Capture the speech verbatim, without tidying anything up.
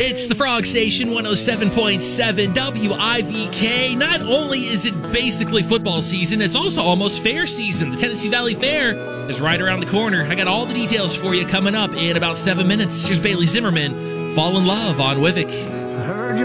It's the Frog Station, one oh seven point seven W I V K. Not only is it basically football season, it's also almost fair season. The Tennessee Valley Fair is right around the corner. I got all the details for you coming up in about seven minutes. Here's Bailey Zimmerman, Fall in Love on Wivik.